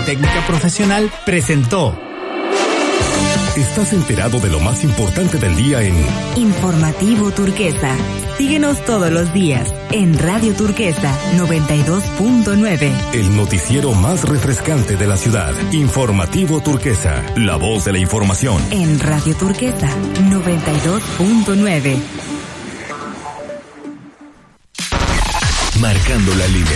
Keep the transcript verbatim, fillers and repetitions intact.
Politécnica Profesional presentó. Estás enterado de lo más importante del día en Informativo Turquesa. Síguenos todos los días en Radio Turquesa noventa y dos punto nueve. El noticiero más refrescante de la ciudad. Informativo Turquesa, la voz de la información. En Radio Turquesa noventa y dos punto nueve. Marcando la línea.